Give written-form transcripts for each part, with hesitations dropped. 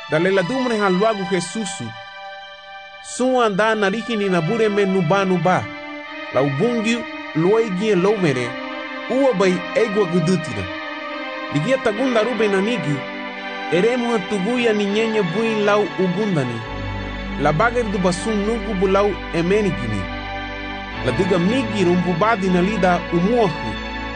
Dale la dumre ha luagu Jesusu. Sun anda nariki ni nabure me nuba. La ubungiu luegi lovere. Uwa bay egwa gudutina. Ligia tagunda rube nanigi. Eremu hatuguya ni nyenye bui lau ugundani. La bager du basun nugu bulau emenigini. La diga migi rumbubadi na lida umuahu.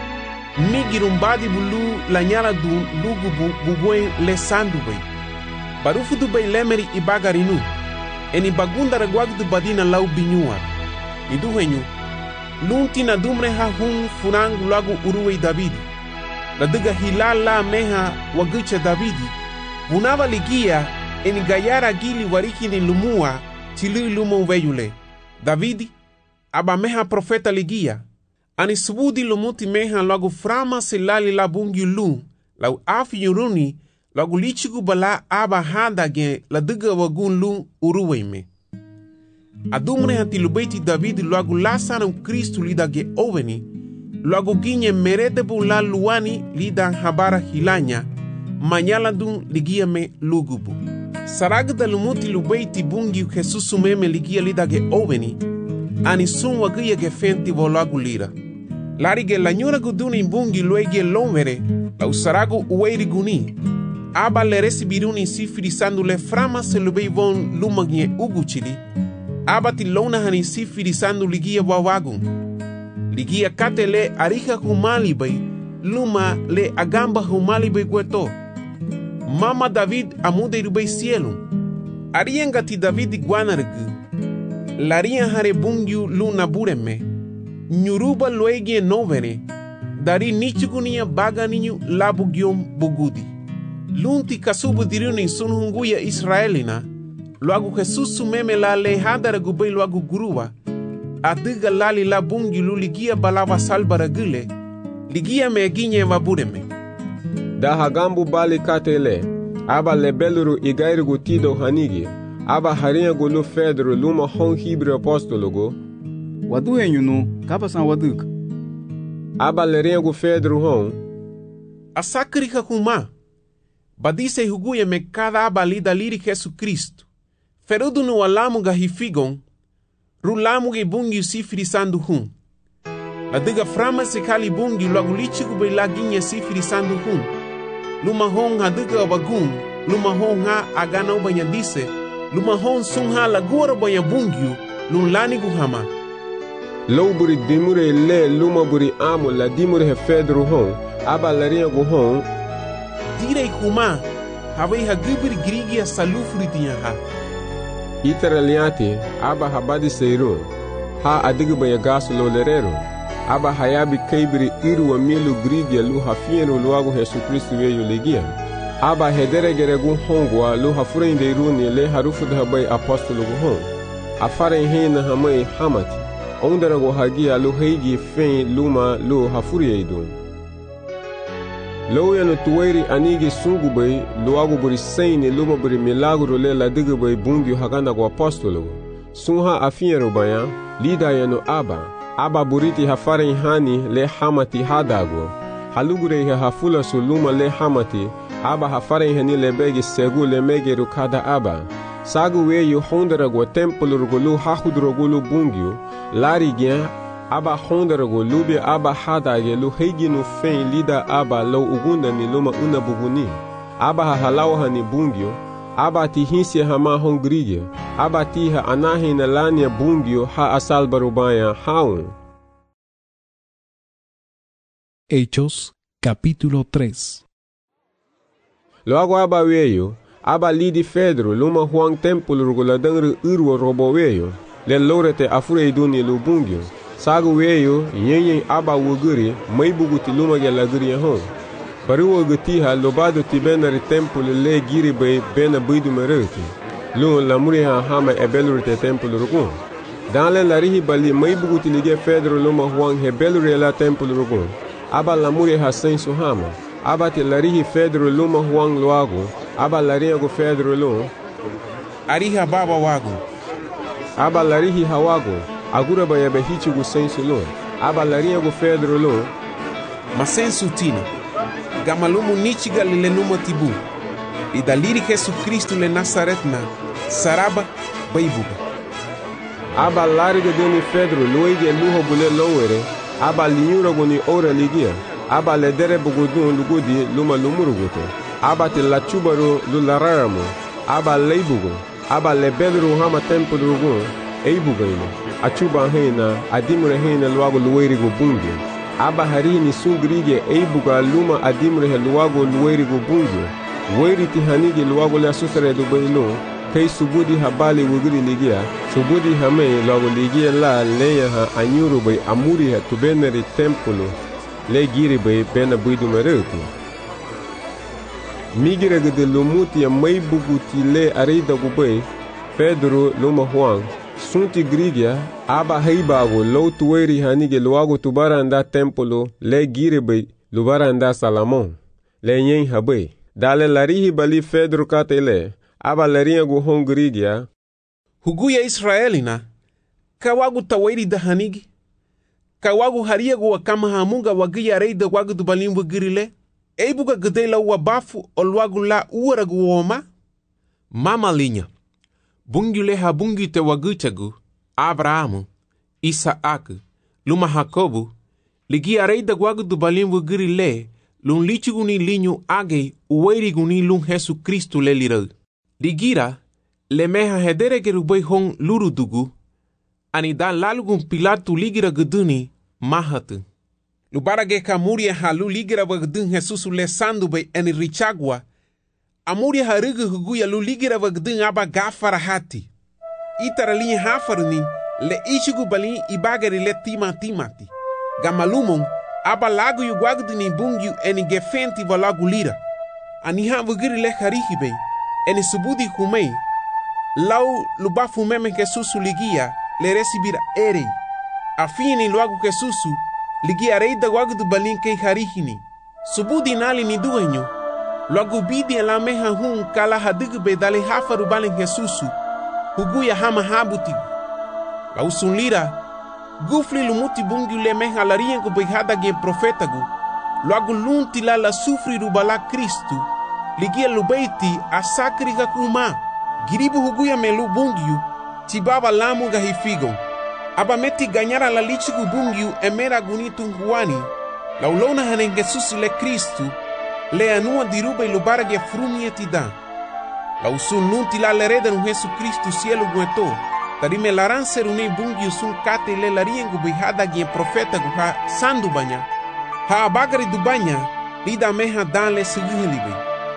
Migi rumbadi bulu la nyala du lugu bubuen le sandu bay. Barufu du bay lemeri i bagarinu. Eni bagunda reguag du badina lau binyua. Idu henyu. Lunti na dumre ha hun furangu lagu uruwe Davidi. La diga hilala meha wagucha Davidi. Bunava ligia eni gayara gili wariki ni lumua chili lumo veyule. Davidi aba meha profeta ligia. Ani subudi lumuti meha lagu frama silali la bungi lu. Lau afi yuruni lagu lichigu bala aba handage la diga wagun lu uruwe me. Adumre hati lubeti Davidi lagu lasana Kristu lidage oveni. Lagu ginye merete bu la luani lidan habara hilanya. Manyala dun ligia me lugubu. Saragda lumuti lubeiti bungi Jesusu meme ligia lidage oveni. Ani sun wagia ge fenti volagu lira. Larige la nyura guduni bungi luege lomere. La usaragu uweiri guni. Aba le resibiruni sifiri sandu le frama se lubei von lumagne uguchili. Aba ti lona hani sifiri sandu ligia wawagun. Ligia kate le arika humali bay. Luma le agamba humali bay gueto. Mama David amude irubei cielo. Arienga ti David guanargu. Laria hare bungiu luna bureme. Nyuruba luegie novere. Dari nichugunia baga ninyu labugiom bugudi. Lunti kasubu diruni sunhunguya Israelina. Luagu Jesusu meme la lehada regubei luagu gurua. Adiga lali la bungi luligia balava salbara gule. Ligia me ginye wabureme. Da hagambu bali katele. Aba lebeluru igairugu tido hanigi. Aba harinha gulu fedro luma hon hibre apostologo. Wadu enyunu kapasan waduk. Aba lerinha fedro hon. Asakrika kuma. Badise huguya me cada aba lida liri Jesu Kristo. Ferudu no alamu gahifigon. Rulamu ge bungi sifiri sandu hun. La diga frama se kali bungi logo lichigu be laginha sifiri sandu hun. Luma hon hadiga wagun. Luma hon ha agana ubanya dise. Luma hon sun ha lagura banya bungiu. Lulani guhama. Louburi dimure le luma buri amo la dimure he fedro hon. Aba larinha gu hon. Direi kuma. Havei hagibiri grigia salufuri tinha ha. Itaraliati aba habadi seiru. Ha adigu banya gasu lo lerero. Aba hayabi kaibiri iru wa milu grigia lu hafienu luagu Jesu Kristu weyu legia. Aba hedere geregu hongwa lu hafurende iruni le harufu dhabai apostolo gu hong. Afare hina hamai hamati. Ondarago hagia lu heigi fein luma lu hafuri eidun. Lo yano tuwairi anigi sungu bai luagu buri seini luma buri milagro le la digu bai bungi haganda gu apostolo. Sunha afienu baya lida yano aba. Aba buriti hafare hani le hamati hadago. Halugure hafula suluma le hamati. Aba hafare hani le begi segu le mege rukada aba. Sagu weyu hondarago tempolo lu hahudrogulu bungiu. Lari gyan aba hondarago lubi aba hadage lu heiginu fein lida aba lo ugunda ni luma una buguni. Aba halau hani bungiu. Aba ti hinsi hama hongrigia. Aba ti ha anahi na lania bungiu ha asal barubaya haun. Hechos capítulo 3. Logo aba weyo. Aba lidi Fedro luma huang templo ruguladangru urwo robo weyo. Le lorete afure iduni lu bungiu. Sagu weyo yenyen aba wuguri maibuguti luma gelaguri hon. Baruwa gutiha lobado ti benari templo le giri bay bena bidu mereti. Lu lamuri ha hama ebelurite templo rugun. Dans le larihi bali maibuguti lige Fedro luma huang hebelure la templo rugun. Aba lamuri ha sensu hama. Aba ti larihi Fedro luma huang luago. Aba larihi go Fedro lu. Ariha baba wago. Aba larihi hawago. Agura ba yabe hichi gu sensu lu. Aba larihi go Fedro lu. Ma sensu tina. Gamalumu nichiga lile numa tibu. e daliri Jesus Cristo le Nazaretna, saraba baibuga. Aba larga doni Pedro luige luho bule lowere, aba linyura goni ora ligia, aba ledere bugudun lugudi luma lumuruguto, aba te la chubaro lulararamo, aba leibugo, aba lebedru hama tempo rugun, eibugaino, achuba heina, adimure heina luago luerigo bungi, aba harini sungrige eibuga luma adimure luago luerigo bungi, weri tihanigi luago le asusare do bailo, kei subudi habali wugiri ligia, subudi hame luago ligia la leya ha anyuru bay amuri ha tubeneri tempolo, le giri bay bena buidu mereku. Migira gede lumuti ya maibuguti le arida gubay, Pedro luma Juan, sunti grigia, aba heibago lo tuweri hanige luago tubaranda tempolo, le giri bay lubaranda Salamon, le nyen habay. Dale larihi bali Pedro katele, aba larinha gu hongrigia. Huguya Israelina, kawagu taweri da hanigi, kawagu haria gu wakama hamunga wagia reida wagu du balimbu girile, eibuga gedela wabafu olwagu la uara gu oma. Mama linha, bungile ha bungi te waguchagu, Abrahamu, Isaac, luma Jacobu, ligia reida wagu du balimbu girile, lun lichiguni linho age uweiriguni lun Jesus Cristo le lirau. Ligira, le meha hedere gerubei hong lurudugu, ani da lalugun Pilatu ligira geduni mahatu. Lubarage kamuria halu ligira wagdun Jesus le sandube eni richagwa, amuria harugu huguya lu ligira wagdun aba gafara hati. Itarali hafaruni le ichigu bali ibagari le timati. Gamalumong, aba lagu yu gwagduni bungyu eni gefenti wa lagu lira. Ani ha wugiri le harihibe, eni subudi kumei, lau lubafu meme kesusu ligia le resibira erei. Afini luagu kesusu ligia reida wagdu balinke harihini. Subudi nali ni duenyo, luagu bidi la meha hun kala hadigbe dale hafaru balen kesusu, huguya hama habutigu. Lau sunlira, gufli lumuti bungi le meha lariengo behada gen profetagu, luagu lunti la sufri rubala Kristu, ligia lubeiti asakri kakuma, giribu huguya melu bungiu, tibaba lamu gahifigo, abameti ganyara la lichigu bungiu emera gunitu huani, laulona hanenge susi le Kristu, le anua dirube lubarage frumi etida, lausun lunti la lereda nu Jesu Kristu cielo gueto, tarime laran serune bungiu sun kate le lariengo behada gen profeta guha sandu banya, ha abagari du banya, lida meha danle seguhelibe.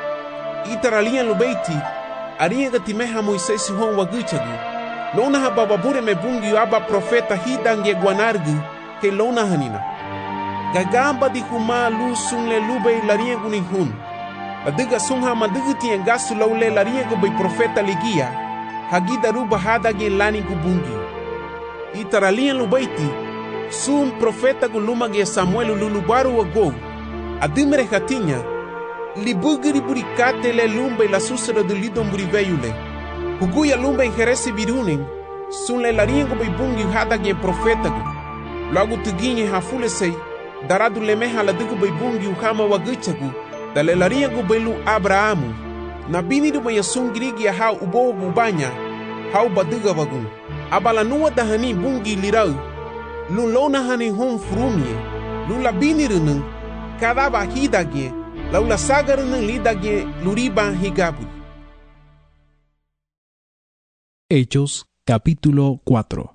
Itaralian lubeiti, arienga timeha Moisés hon waguchagu, lona ha bababure me bungiu aba profeta hidange guanargu, ke lona hanina. Gagamba di kuma lu sun le lube lariengu ni hun, adiga sun ha madigiti engasu laule lariengu bei profeta ligia, hagida ruba hadage lani gubungiu. Itaralian lubeiti, sun profeta gulumage Samuel lulubaru wago, adimere hatinya, libugiri burikate le lumbe la susera de lidon buriveyule. Huguya lumbe injerese birunen, sun le lariengo beibungi hada gen profetagu. Lagu tuginye hafulesei, daradu lemeha la digu beibungi uhama waguchagu, da le lariengo beilu Abrahamu. Na binidu maya sungirigi ya hau ubo bubanya, hau badiga wagun. Abala nuwa dahani bungi lirau, lulona hani hon frumye, lula binirunun, kadaba hidagye, laula sagarunun lidagye luriba higaburi. Hechos capítulo 4.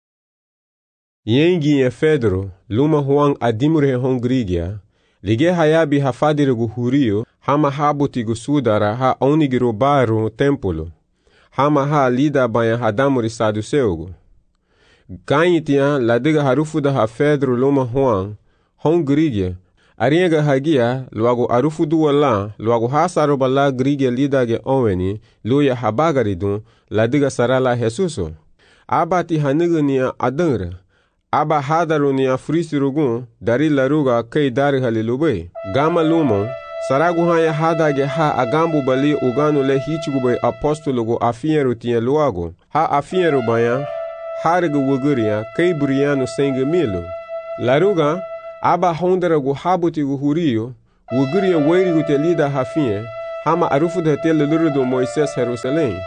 Yengi e Pedro, luma Juan adimure hongrigia, lige hayabi hafadire gu hurio, hama habuti gu sudara ha onigi robaru tempolo, hama ha lida banya hadamuri saduceugo. Ganhitian ladiga harufuda ha Pedro luma Juan, hongrigia, arienga hagia, luago arufudu wala, luago hasaroba la grigia lidage onweni, luya habagaridun, ladiga sarala Jesuso. Abati hanigania adangre, aba hadarunia frisirugun, dari laruga kei dari halilube. Gama lumon, saragu haya hadage ha agambu bali uganu le hichigube apostologo afieru tiye luago. Ha afieru baya, hariga wuguria kei burianu senge milo. Laruga, aba hondera gu habuti gu hurio, wuguria weirigu te lida hafie, hama arufu de tele luru do Moises Jerusalém.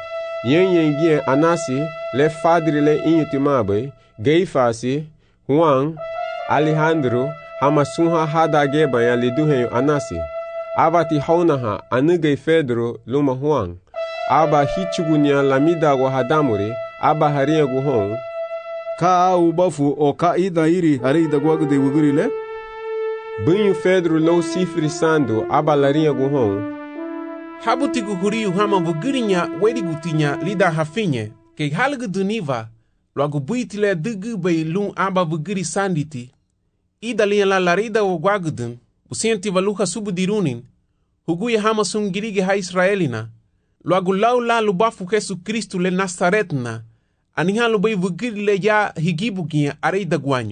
Yen Anasi, le fadri le inhitimabe, Geifasi, Juan, Alejandro, hama sunha hada geba ya liduhenyo Anasi. Aba ti haunaha anugei Pedro luma Juan. Aba hichugunya lamida wa hadamuri, aba haria guhon. Ka ubafu o ka ida iri harida gwagde wugurile? Bunyu Pedro lo sifri sando, aba laria guhon. Habuti guhuriu hama wugurinya wedi gutinya lida hafinye, ke halgu duniva, loagu buitile dugu bay lun aba wuguri sanditi. Ida liya la larida o gwagudun, usienti valuha subu dirunin, huguya hama sungirige ha Israelina, loagu lau la lubafu Jesu Kristu le Nazaretna, aniha lubay wuguri le ya higibugia areida guanyo.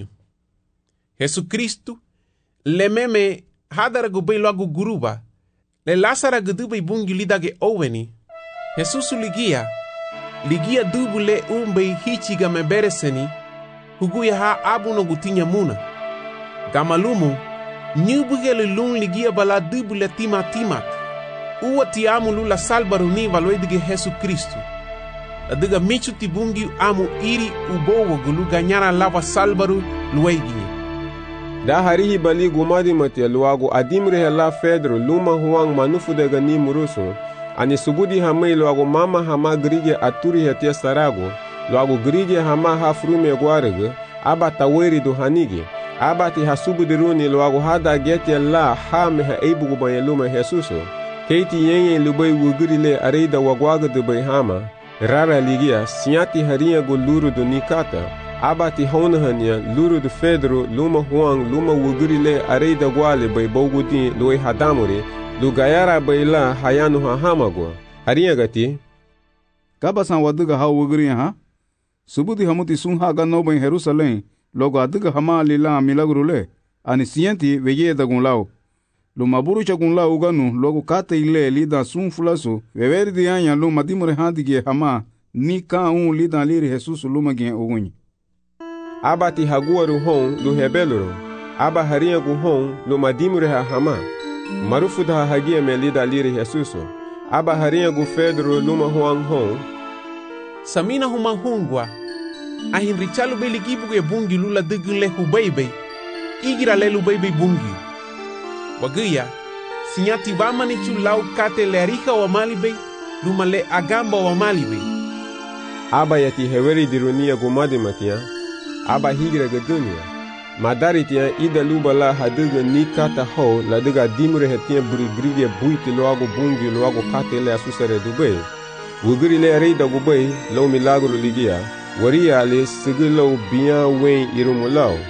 Jesu Kristu, le meme hadaragu bay loagu guruba, le Lazara gudubay bungi lidage oweni, Jesusu ligia dubu le umbay hichiga mebereseni, huguya ha abuno gutinya muna. Gamalumu, nyubugele lun ligia bala dubu le timat, uwa ti amu lula salbaru ni valoedige Jesu Kristu. Adiga michu ti bungi amu iri ubowo gulu ganyara lava salbaru lueginye. Da harihi bali gumadi matia luagu adimre hela Pedro luma Juan manufu de gani murusu. Ani subudi hamei luagu mama hama grige aturi hetia sarago. Luagu grige hama hafrume guarege. Aba taweri do hanige. Aba ti hasubudi runi luagu hada getia la hame ha eibugu banye luma Jesuso. Keiti yenye lubai wugurile areida wagwaga de bay hama. Rara ligia sinyati haria go luru do nikata. Abati honahanya luru de Pedro luma Juan luma wugurile areida gwale bay bogudi loi hadamuri lugayara bay la hayanu hahamago haria gati kabasan waduga ha wuguri ha subudi hamuti sun ha ganno bay Jerusalém logo aduga hama lila milagrule ani sienti veye da gunlao luma burucha gunlao uganu logo kate ile lida sun fulaso veverdi anya luma dimure handige hama ni ka lida liri Jesus luma gen ogunyi. Aba ti haguaru hon lu hebeluro. Aba haria gu hon lu madimure ha hama. Marufu da hagia melida liri Jesuso. Aba haria gu Pedro luma huang hon. Samina huma hungwa. Ahin richalu beli gibuge bungi lula dugun le hubeibe. Igira le lubeibe bungi. Waguya, sinyati vamani chu lau kate le arika wa malibe, luma le agamba wa malibe. Aba yati heweri dirunia gumadi matia. Aba higira gadunia. Madari tia ida luba la haduga ni kata ho la duga dimure hetia burigrige buiti loago bungi loago kate le asusare dube. Wuguri le reida gubei lo milagro ligia. Waria le sigilo bian wen irumulau.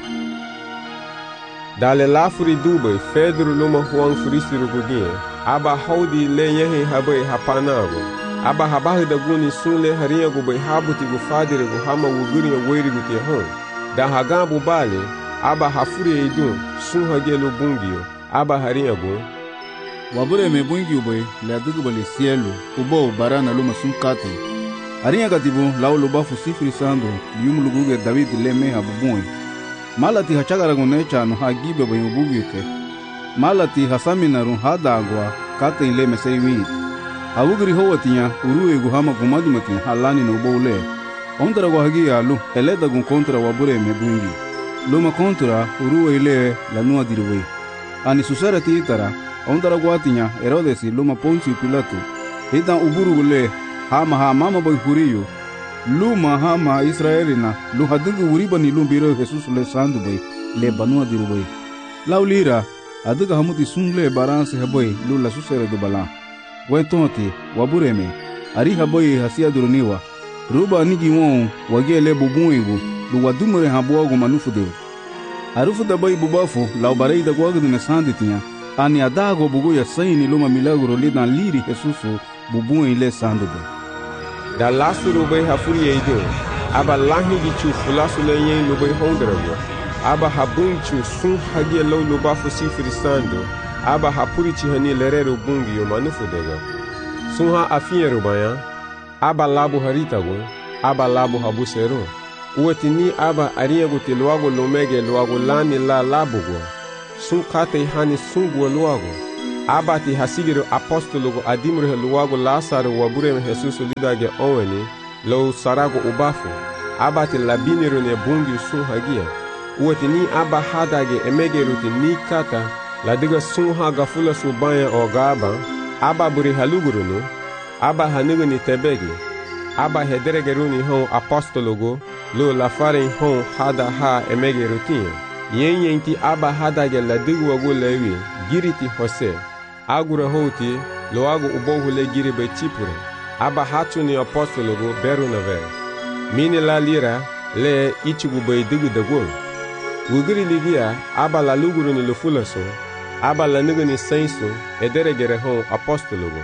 Dale lafuri dube Pedro luma Juan furisiru gudie. Aba haudi le yehe habe hapanago. Aba habahi da guni sunle haria gubei habuti gufadire guhama wuguri ya weri gutie hon. Da hagambu bale, aba hafuri eidun, sun hagelo bungio, aba haria go. Wabure me bungio boy, le adugu bali cielo, ubo barana luma sun kate. Haria gatibu, lau lubafu sifri sando, lium luguge David le meha bubui. Malati hachagara gunecha no hagibe boy ubugite. Malati hasamina run hadagwa, kate ile mesei wit. Awugri howatia, urue guhama gumadumati, halani no boule. Ondra wahagia lu eleda gun kontra wabure me bungi. Luma kontra uruwe ile la nua diruwe. Ani susara titara ondra guatinya Herodesi luma Poncio Pilato. Hita uburu gule hama mama boy huriyo. Luma hama Israelina lu hadugu uriba ni lumbiro Jesus le sandu boy le banua diruwe. Laulira aduga hamuti sungle baranse haboy lu la susara do bala. Wentonti wabure me ari haboy hasia duruniwa. Ruba nigi won wagele bubuingu lu wadumure habogo manufu de. Arufu da bai bubafu la barei da gwagu de sanditinha ani adago bugo ya saini luma milagro li dan liri Jesusu bubuin le sandugo. Da lasu rubai hafuri eido. Aba lahi gichu fulasu le yen lubai hondrago. Aba habunchu sun hagia lo lubafu sifri sando. Aba hapuri chihani lerero bungi yo manufu dega. Sunha afinya rubaya. Aba labu haritago, aba labu habusero. Uwetini aba ariago te luago lomege luago lani la labugo. Sun kate hani sungu luago. abati hasigiro apostologo adimre luwago Lazaro wa bureme Jesus lidage onweni lo sarago ubafu abati labiniro ne bungi sun hagia uwati ni aba hadage emegeruti ni kata ladiga sun haga fula su banya o gaba aba buri halugurunu aba hanuguni tebegi aba hederegeruni hon apostologo lo lafarin hon hada ha emegerutin yenti aba hadage ladigu wago lewi giriti hose agura houti loago ubohule giribe chipure aba hatuni apostologo berunave mini la lira le ichigu bay digu dagol wugiri ligia aba la luguru ni lufulaso aba la nigani senso ederegere hon apostologo.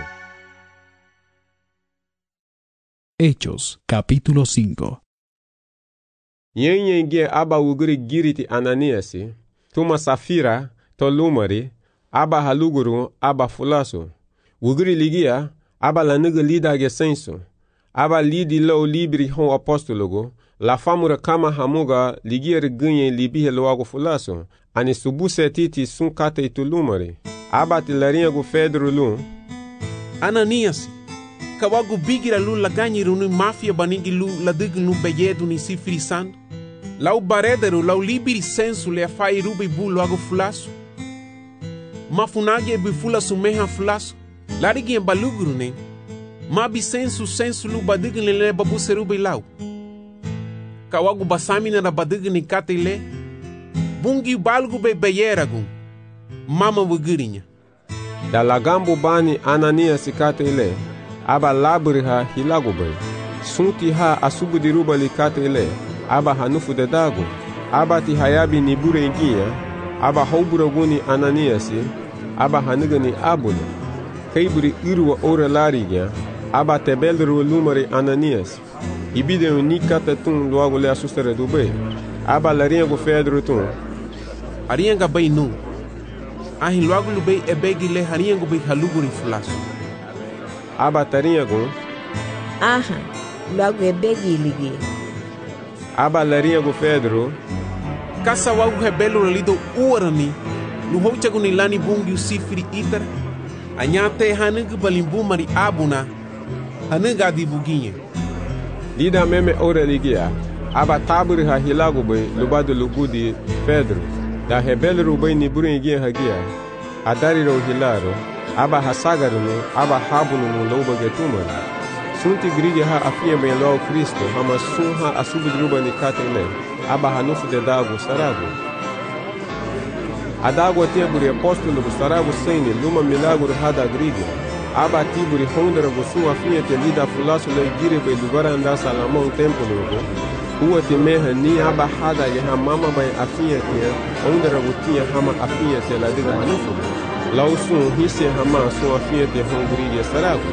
Hechos capítulo 5. Yenye aba wugiri giriti Ananiasi tuma Safira to lumari aba haluguru aba fulaso wugiri ligia aba la niga lidage senso aba lidi lo libri hon apostologo la famura kama hamuga ligier ganye libihe loago fulaso ani subuse titi sun kate itulumari aba tilarinha go Pedro lu Ananias kawagu bigira lu laganyiru ni mafia banigi lu ladig nu beyedu ni sifrisan lau baredero lau libri senso le afai rubi bu loago fulaso mafunage bifulaso meha fulaso larigi baluguru ne mabi senso lu badig le babu serubi lau kawagu basamina na badig ni katile bungi balgu be beyeragu mama wugirinya da lagambo bani Ananias katile aba labriha hilagubay sunti ha asubudiruba likatile aba hanufu de dago aba ti hayabi ni burengia aba hauburaguni Ananias aba hanigani abuna kaiburi irwa ora lariga aba tebelru lumari Ananias ibide ni katatun loago le asustere dube aba larinha go Pedro tun arianga bay nu ahin loago lubei ebegi le hariango bay haluguri fulaso aba tarinha go aha loago ebegi ligi aba larinha go Pedro kasa wago rebelo lido uarani no hochago ni lani bungi usifri itar anyate hanugu balimbu mari abuna hanuga dibuginha lida meme ora ligia aba taburi ha hilago bay lubado lugudi Pedro da rebelo bay ni burengia hagia adariro hilaro aba hasagaruno aba habuno no loba getumara sunti grige ha afia ben lo Cristo hama sunha asubudruba ni katele aba hanufu de dago sarago adago teburi apostolo sarago sene luma milagro hada grige aba tiburi hondra go su afia te lida fulaso le gire be lugar anda salamon templo go uwa te meha ni aba hada ye ha mama bay afia te hondra go tia hama afia te la diga hanufu lausun hisse hama su afia te hongrigia sarago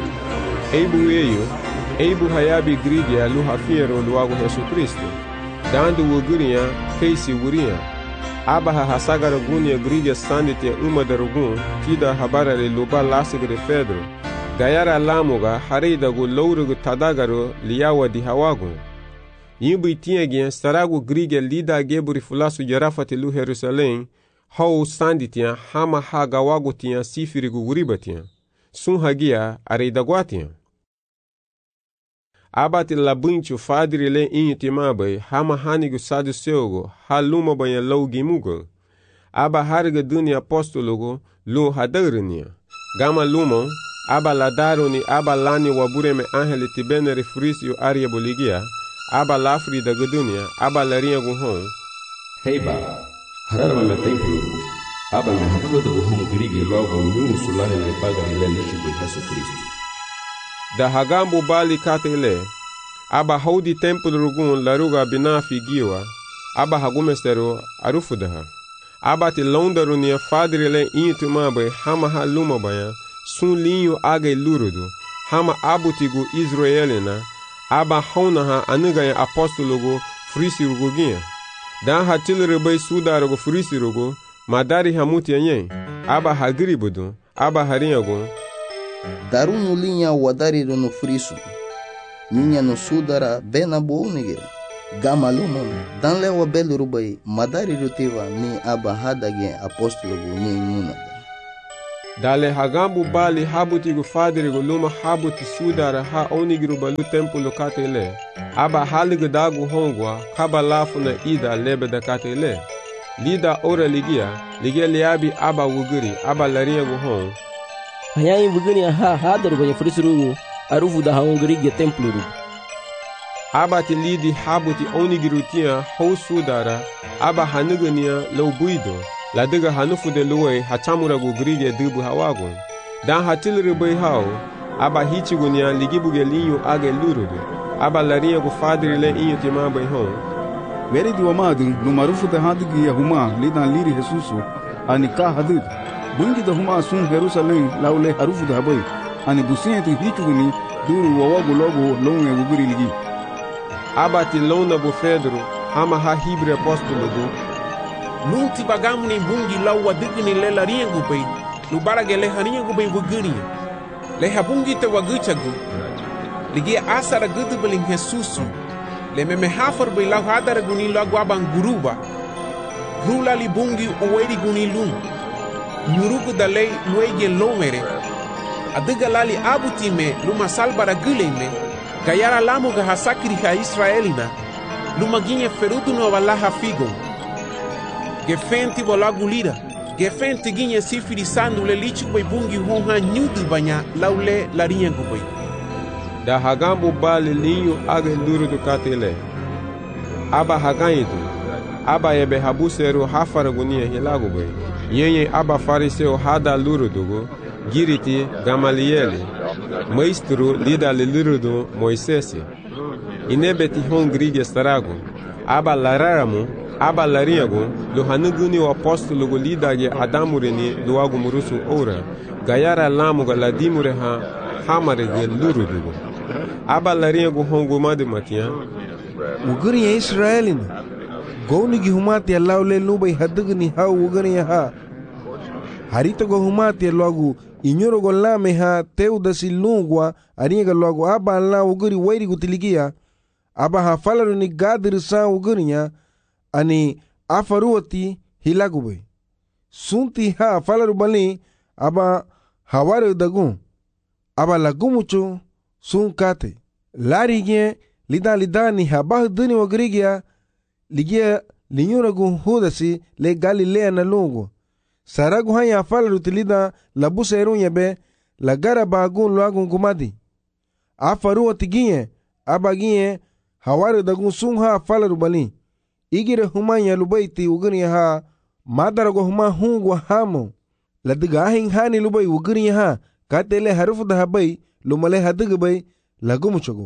eibu hayabi grigia lu hafiero luago Jesus Cristo dando wuguria keisi wuria aba hasagara gunia grigia sandite uma darugun tida habara le luba lasigre Pedro gayara lamuga hareida go lourugo tadagaro liawa di hawago yimbu tiagia sarago grigia lida geburi fulasu jarafati lu Jerusalém hau sanditia hama hagawago tia sifirigo guribatia sun hagia areidagwatia abati labunchu fadri le intimabai hama hanigu saduceugo haluma banha laugimugo aba harga dunia apostologo lu hadarnia gama lumon aba ladaroni aba lani wabureme angeli tibene refrisio aria boligia aba lafri da dunia aba larinha guhon heiba harara me templo aba me habulo do guhon grige logo nyunu sulane le pagari le lishi de Jesus Cristo da hagambo bali katele aba haudi templo rugun laruga binafi giwa aba hagumestero arufudaha aba te londaru nia fadri le intumabe hama haluma baya sun linho aga lurudo hama abutigo israelina aba honaha anugaya apostologo frisirugoginha dan hatilere bay sudarogo frisirugo madari hamuti anyen aba hagribudo aba harinhago darunu linha wadarido no friso minha no sudara bena bounige gamalumon dan lewa belurubai madari rutiva ni aba hadage apostolo bunye munada Dale hagambu bali habutigu fadrigu luma habuti sudara ha onigiru balu templo katele. Aba haligu dagu hongwa kaba lafu na ida lebe da katele. Lida ora ligia liabi aba wuguri aba lariagu hong. Hayain wuguni ha hadaru kwenye furisurugu arufu da haonguri ge templo rugu. Aba ti lidi habuti onigiru tia ho sudara aba hanugania lo buido. La diga hanufu de luwe hachamura gu grige dubu hawagun. Dan hatilri bai hao, aba hichigunia ligibuge linyu age lurudu. Aba laria gu fadri le inyo tima bai hon. Veri di wamadu no marufu de hadigi ya huma lidan liri Jesusu ani ka hadid. Bungi de huma sun Jerusalem laule harufu de habai. Ani busienti hichuguni duru wawagu logo longe wuguri ligi. Aba ti lona bu Fedro hama ha hibre apostolo du. Nunti bagamu ni bungi lau wadigini le laria gubay, lubarage le haria gubay wuguni. Le habungi te waguchagu. Ligia asara gudubeling Jesusu. Le memehafar bay lau hadara guni lagu abang guruba. Rula li bungi uweri guni lung. Nyurugu da lei luege lomere. Adiga lali abutime luma salbara guleme. Gayara lamu ga hasakiri ha Israelina. Luma ginye ferudu no valaha figo. Gefenti bolagu lira. Gefenti ginye sifiri sandu le lichu bay bungi honha nyudu banya laule larinha gubay. Da hagambu bali linyu age lurudu katele. Aba haganyidu. Aba ebe habuseru hafaragunia hilagu bay. Yenye aba fariseo hada lurudugu. Giriti Gamalieli. Maestro lida le lurudu Moisesi. Inebeti hon grige staragu. Aba lararamu. Aba lariagu, lo hanuguni o apostolo lidage adamureni luagu murusu ora, gayara lamuga ladimure ha hamare ge lurudugu. Aba lariagu hongu madi matia. Uguri ya Israelina. Goni gi humati laule nubai hadugni ha uguri ha. Harita go humati luagu inyoro go lame ha teudasi lungwa ariga luagu aba la uguri wairi gutiligia. Aba ha falaru ni gadir sa ugurinya. Ani afaruati hilagube. Sunti ha falaru bali aba hawaru dagun. Aba lagumucho sunkate. Larige lida ni habah duni wagrigia ligia linyuragu hudasi le Galilea na lungu. Saragu haya falaru tilida labuse erunya be lagara bagun luagun gumadi. Afaruati ginye aba ginye hawaru dagun sun ha falaru bali. Igire humanya lubaiti uguni ha madarago huma hungwa hamo ladiga ahin hani lubai uguni ha katele harufu da habai lumale hadiga bai lagumuchogo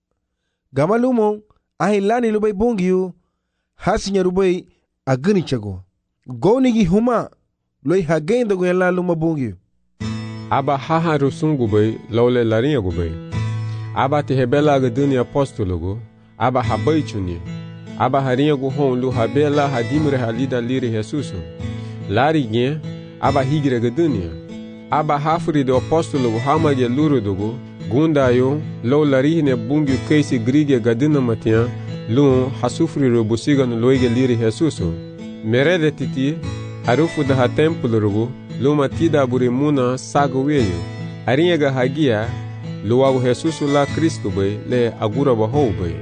gamalumo ahin lani lubai bungiyu hasinya lubai aguni chago gonigi huma loi hagenda guyala luma bungiyu Aba haha rusungu bai laule larinha gubai aba te hebela gaduni apostologo aba habai chuni Aba harinha gu hon lu habela hadimre halida liri Jesusu. Lari nye, aba higre gadunia. Aba hafuri de apostolo gu hamage lurudugu, gundayo, lo larihne bungi keisi grige gadina matia, lu hasufri rubusiga no loige liri Jesusu. Merede titi, harufu da ha templo rugu, lu matida burimuna sago weyo. Harinha ga hagia, lu agu Jesusu la Cristo bay, le agura bahou bay.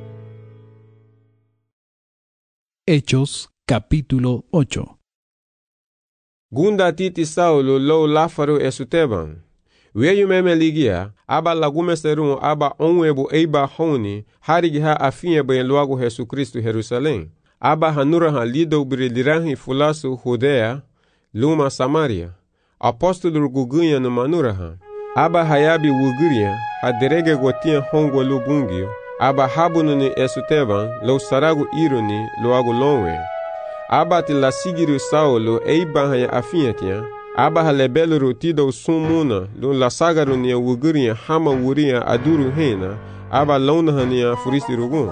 Hechos capítulo 8. Gunda titi Saulo lo lafaru esuteban. Weyu meme ligia, aba lagume serun aba onwebu eiba honi, harigi ha afinye ben luagu Jesu Kristu Jerusalem. Aba hanura ha lido brilirahi fulasu Judea, luma Samaria. Apostolo gugunya no manura ha. Aba hayabi wuguria, ha derege gotia hongo lubungio. Aba habunu ni esuteban, lo saragu ironi, lo agu lonwe. Aba ti la sigiru Saulo, eiba haya afinyetia. Aba halebelu rutido sumuna, lo la sagaru ni wuguria hama wuria aduru hena. Aba lona hania furisi rugun.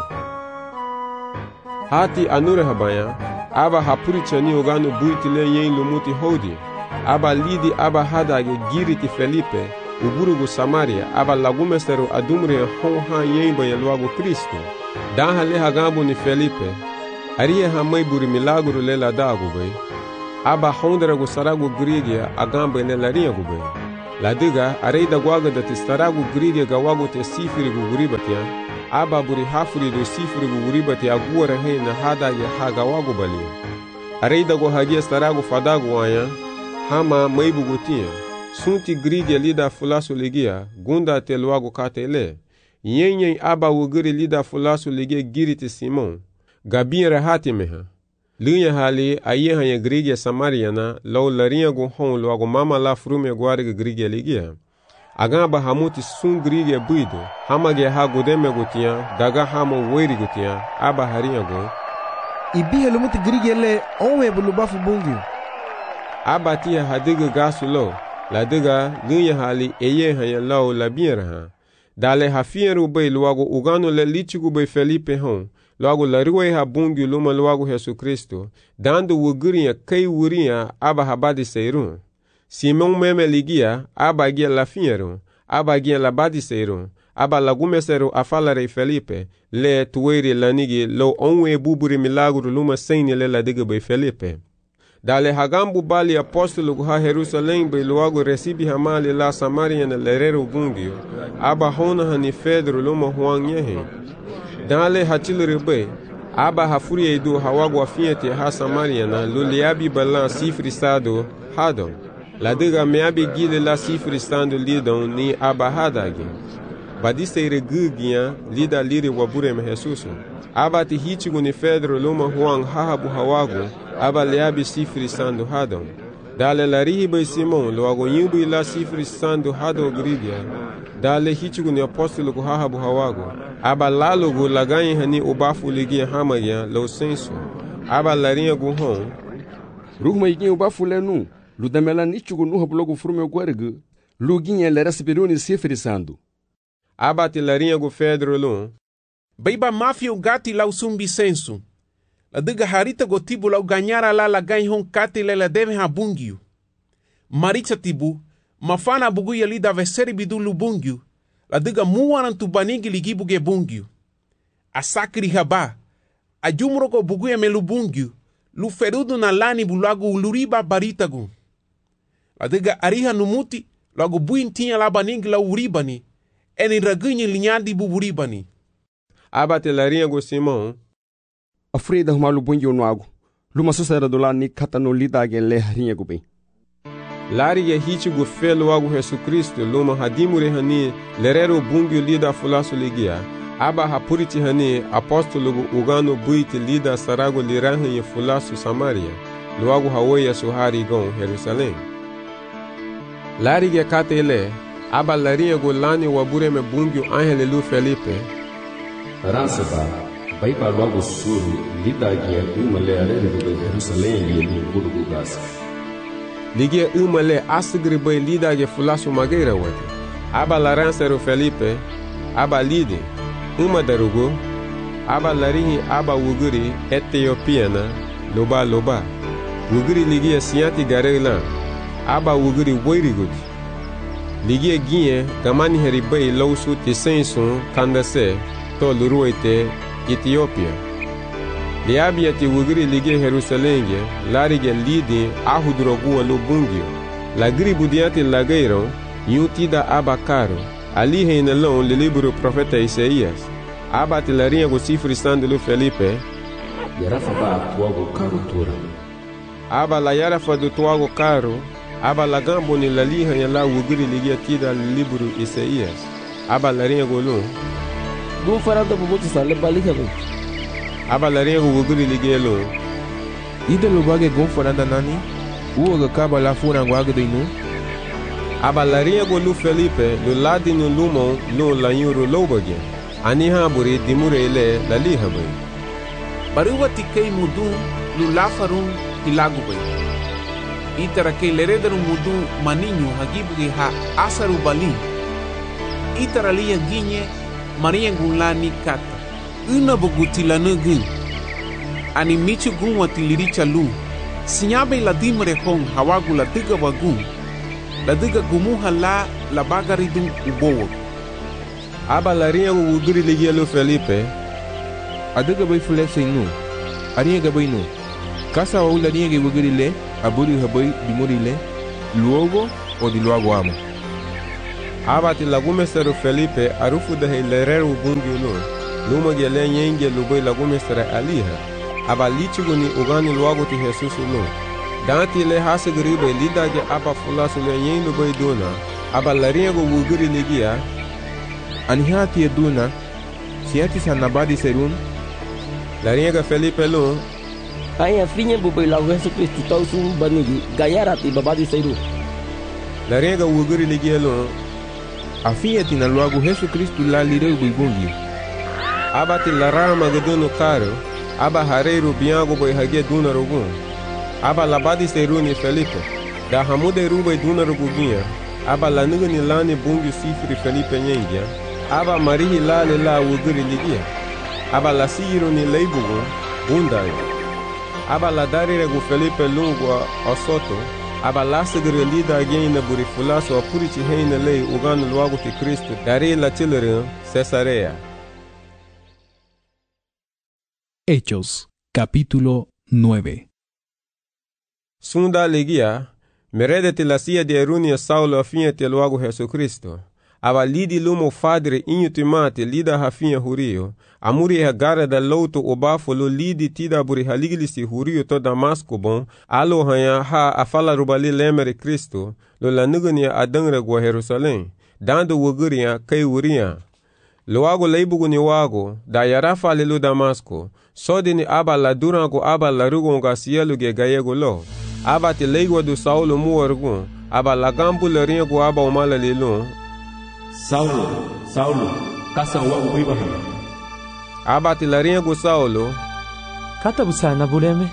Hati anure habaya, aba hapurichani ogano buitile yen lumuti hodi. Aba lidi aba hadage giriti Felipe, uburugu Samaria, aba lagumesteru adumre honha yemba ya luagu Kristo. Dan hale hagambu ni Felipe, ariye hamai buri milaguru lela dagu bay. aba hondra go sarago grigia agamba le larinha go bay la diga areida gwaga da te sarago grigia ga wago te sifiri go guribatia aba buri hafuri do sifiri go guribatia agura he na hada ya haga wago bali areida go hagia sarago fadago aya hama maibu gotia sunti grigia lida fulaso ligia gunda te loago katele yenyen aba wuguri lida fulaso ligia giriti simon gabin rahati meha Lunya hali aye hanya grigia Samariana lau larinha go hon loago mama la frume guarga grigia ligia. Agamba hamuti sun grigia buido, hamage ha godeme gotia, daga hamo weri gotia, aba harinha go. Ibihe lumuti grigia le onwe bulubafu bungi. Aba tia hadiga gasu lo, la diga lunya hali eye hanya lau labira ha. Dale hafieru bay loago ugano le lichigu bay Felipe hon. Logo la ruwe ha bungi luma logo Yesu Kristo, dando wuguria kai wuria aba habadi seirun. Simon meme ligia, aba gia la finero, aba gia la badi seirun, aba la gumesero afalare Felipe, le tuweri lanigi lo onwe buburi milagro luma seini le la diga bay Felipe. Dale hagambu bali apostolo ha Jerusalém bay logo recibi hamali la Samaria na lerero bungio, aba hona hani Pedro luma huang yehe. Dale hatilere bay aba hafuri edu hawago afiete ha Samaria na luliabi balan sifrisado hadon la diga meabi gile la sifrisando lidon ni aba hadagi badise gugia lida liri wabure me Jesus aba ti hitigo ni Pedro luma huang hahabu hawago aba leabi sifrisando hadon dale la riba Simon loago yimbu la sifrisando hado grigia dale hitigo ni apostolo ko hahabu hawago aba lalogo laganyi hani ubafu ligia hamaya lo senso aba larinha go hon rugma igi ubafu lenu ludamela nichugo no hablogo frume guargu luginha lera sibiruni sifrisando aba te larinha go Pedro lo Baiba mafia gati lau sumbi senso la diga harita go tibu lau ganhara la laganyi hon kati lela deve habungio maritsa tibu mafana bugu yali da veseri bidu lubungio la diga muaran tu banigi ligibu ge bungio. A sakri haba. A jumroko bugu ya melubungio. Lu ferudu na lani bulago uluriba baritagu. La diga ariha numuti lago buintinya la banigi la uribani. Eni ragunyi linyadi buburibani. Aba te larinha go Simon. Afrida humalu bungio no ago. Luma susera do lani katano lidage le harinha go bem. Lari ya hitigo felo ago Yesu Kristo luma hadimure hani lerero bungio lida fulaso ligia aba hapuriti hani apostolo ugano buiti lida sarago lirahan ye fulaso Samaria luago hawoya suhari gon Jerusalém lari ya katele aba larinha go lani wabure me bungio angele lu Felipe ransaba baiba logo suru lida gia uma lerero do Jerusalém ye lu gasa ligia umale asigri bay lida ge fulaso mageira wate aba laransero Felipe aba lide uma darugo aba larihi aba wuguri Etiopiana loba wuguri ligia siati garela aba wuguri woirigudi ligia ginye gamani heri bay lawsu tisenson kandase to luruete Ethiopia Liabia ti wugiri ligia Jerusalém larige lidi ahudrogu lo bungio la gribu diante lageiro yutida abacaro ali reinelão le livro profeta Isaías aba te larinha go sifrisando lo Felipe yarafa ba tuago caro tura aba la yarafa do tuago caro aba la gambo ni la liha ya la wugiri ligia tida le livro Isaías aba larinha go lo do farado bubuti sale baliha go aba larinha go wugiri ligia lo ida lo bage gon faranda nani uoga kaba la funa guaga do inu aba larinha go lu Felipe lo ladi no lumo lo la yuro lobage ani hamburi dimure ile la liha bay baruwa tikei mudu lu lafarun ilagu bay itara ke leredaru mudu maninho hagibuge ha asaru bali itara liya ginye maria gulani kata una bogutila nugu ani michu gunwa tiliricha lu sinyabe la dimre hong hawagu la diga wagu la diga gumuha la bagaridun ubowo aba larinha go wugiri ligia lo Felipe adiga bay fule seinu ariga bay no kasa wa ula dinga wugiri le aburi habai di morile, luogo o di luogo amo. Abati lagumesteru Felipe arufu de heilereru bungi lu. Luma gele nyenge lubai lagumestere aliha. Aba lichigu ni ugani luogo ti Jesus lu. Danti le hasegribe lidage aba fulasu le nyen lubai duna. Aba lariego wugiri ligia. Anihati eduna, siati sanabadi serun. Lariega Felipe lu. Aya finya bubai lau Jesus Kristu tau sum banigi gayarati babadi seiru. Lariega wugiri ligia lu. Afiati na luagu Jesus Kristu la lireu buibungi. Abati larama gedunu karo. Aba hareiru biango boy hage duna rogun. Aba labadi seruni Felipe. Da hamude rubai duna roguginha. Aba lanugani lani bungi sifri Felipe nyengia. Aba marihi lale la wugiri ligia. Aba la siru ni leibugu bundayo. Aba la dari regu Felipe lungwa osoto. Aba la segre lida agena buri fulaso apurichi heine lei uganu luagu ti Kristo. Dari la chilere Cesarea. Hechos, capítulo 9. Sunda ligia, meredete la sia de erunia Saulo afinha te luagu Jesucristo. Aba lidi lumo fadre inhutimate lida hafinha hurio. Amuri hagara da louto obafo lo lidi tida buri haligilisi hurio to Damasco bon. Alo hanya ha afala rubali lemere Kristo. Lo lanugania adangre gwa Jerusalém. Dando wuguria kai uria. Luago leibugu ni wago, da yarafa lelu Damasco. Sodi ni aba la durango aba la rugonga sielu ge gayego lo. Aba te leigwa du Saulo muargun. Aba la gambu le ringo aba umala lelu. Saulo, Saulo, kasa wago Ibrahim. Aba te la ringo Saulo. Kata busana buleme.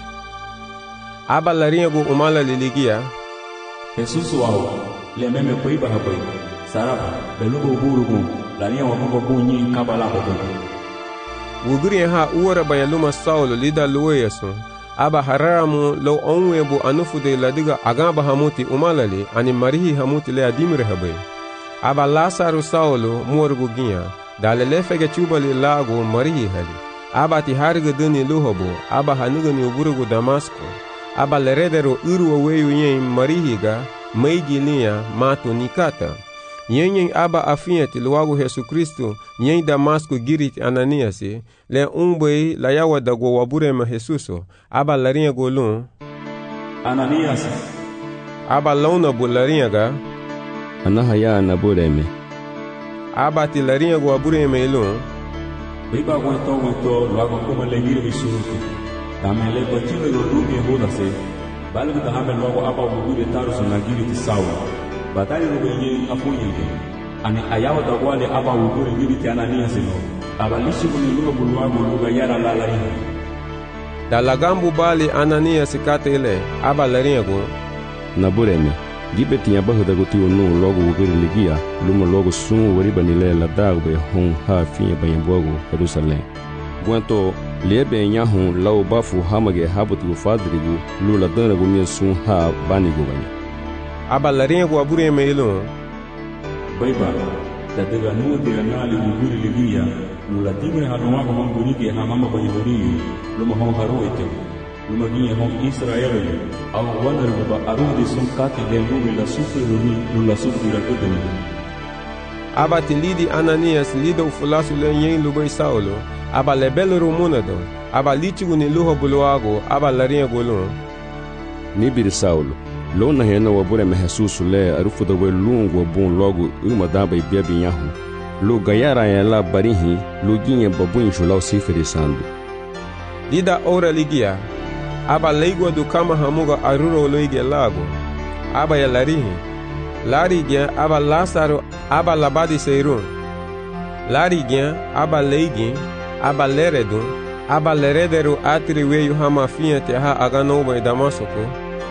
Aba la ringo umala liligia. Jesus wago, le meme po Ibrahim. Saraba, belugo burugun. Lania wa mungo bunyi kabala hogo. Wuguri ha uwara bayaluma Saulo lida luweyasu. Aba haramu lo onwebu anufude ladiga agamba hamuti umalali ani marihi hamuti le adimire habe. Aba Lasaru Saulo muorgu ginya. Dalele fege chubali lagu marihi hali. Aba ti harga duni luhobo. Aba hanugani uburugu Damasco. Aba leredero uru weyu yen marihiga. Meigi liya matu nikata. Nyen aba afiati luagu Yesu Kristo nyen Damasco girit Ananiasi le umbe la yawa dago waburema Jesuso aba laringa golun Ananias aba launa bularinga anahaya nabureme aba ti laringa go waburema ilun biba gonto luagu como le giro bisurutu tamele bachile lo rubi hodase balu da hamel luagu aba wugure tarusu na girit sawa batali rubenye afunyenge ani ayawa dagwale aba wugure ngibiti Ananias no abalishi kuniluga bulwago luga yara lalai dalagambu bali Ananias katele aba laringo nabureme gibeti yabahu dagoti onu logo wugure ligia lumo logo sun waribanile la dagbe hon ha finya bayembogo Jerusalem Guanto lebe nyahun lau bafu hamage habutu fadrigu lula dana gumien sun ha banigo banya aba laringo abure meilo baiba tadaga no de anali wuguri ligia lula timre hanwa ko manguni ke hamama bayuri luma hon haroite luma giye hon Israel aw wanar ba arudi sun kati de lumi la sufruni lula sufrira kodoni aba tilidi Ananias lido fulasu le yen lubai Saulo aba lebelo rumunado aba lichigu ni luho buluago aba laringo lun nibir Saulo Lona hena wabure me Jesus le arufu da we lungo bon logo uma daba e bia binhahu. Lo gayara ya la barihi lo ginha babun jolau sifere sandu. Dida ora ligia. Aba leigwa do kama hamuga aruro loige lago. Aba ya larihi. Larigia aba Lasaro aba labadi seirun. Larigia aba leigin aba leredun aba leredero atri weyu hama fiente ha aganoba e Damasco.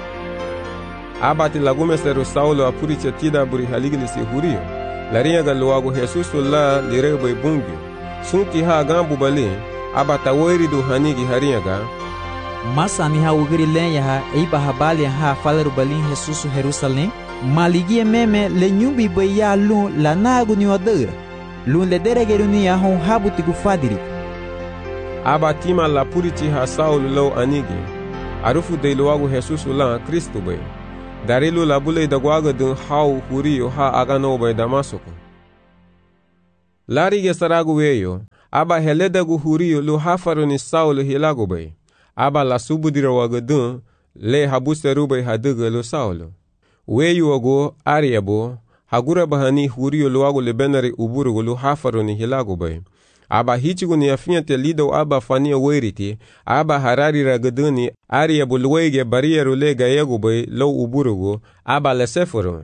Abati lagumesteru Saulo apuricha tida buri haligilisi hurio. Laringa galuagu Jesus la lirebo bungi. Sunki ha gambu bali. Abata woiridu hanigi haringa. Masa ni ha ugiri lenya ha eiba habali ha falaru balin Jesus Jerusalem. Maligie meme le nyumbi boya lun la nagu ni wadura. Lun le deregeru ni ya hon habuti gufadiri. Abatima la purichi ha Saulo lo anigi. arufu de luagu Jesus lan Kristo bay. Dari lu labule da guaga dun hau hurio ha agano bay Damasco. Lari ge saragu weyo, aba heledagu hurio lu hafaro ni Saulo hilago bay. Aba la subudira waga dun le habuseru bay haduga lu Saulo. Weyu wago ariabo, hagura bahani hurio luagu lebenari uburugu lu hafaro ni hilago bay. Aba hichigu ni afinyate lido aba fania weriti, aba harari ragaduni aria bulwege barieru le gayegu bay lo uburugu, aba lesefuru.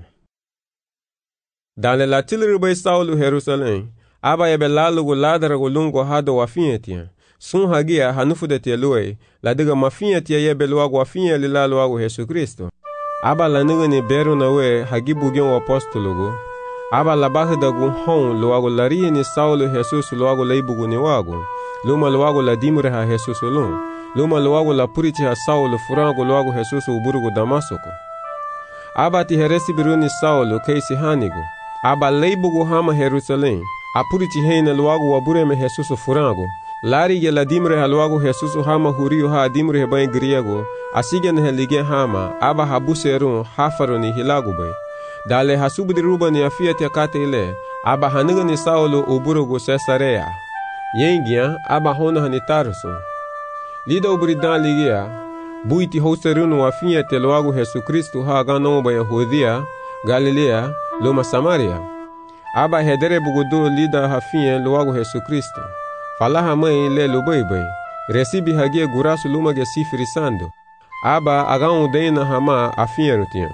Dale la tilru bay Saulo Jerusalem, aba ebe lalugu ladaragu lungo hado wafinyetia. Sun hagia hanufudete luwe, ladiga mafinyetia yebe luagu wafinye lila luagu Jesu Kristo. Aba la nigani beru na we hagibugion apostolugu. Aba labahdagu hon luagu larihi ni Saulo Jesus luagu leibugu ni wagu. Luma luagu la dimure ha Jesus lun. Luma luagu la purichi ha Saulo furangu luagu Jesus uburugu Damasco. Aba ti heresi biru ni Saulo keisi hanigu. Aba leibugu hama Jerusalem. Apurichi heine luagu wabureme Jesus furangu. Lari ge la dimure ha luagu Jesus hama hurio ha dimure he bain griego. Asigen he lige hama. Aba habuserun hafaro ni hilagu bay. Dale hasubudi ruba ni afiyate kate ile, aba haniga ni Saulo uburugu Cesarea. Yengia, aba hona hani Tarso. Lida uburidan ligia, buiti houserunu afiyate loagu Jesu Kristu ha ganomba Yahudia, Galilea, luma Samaria. Aba hedere bugudu lida hafiye loagu Jesu Kristu. Falaha mai le lubaibai, resibi hagie gurasu luma ge sifiri sando. Aba agan udeina hama afiye rutian.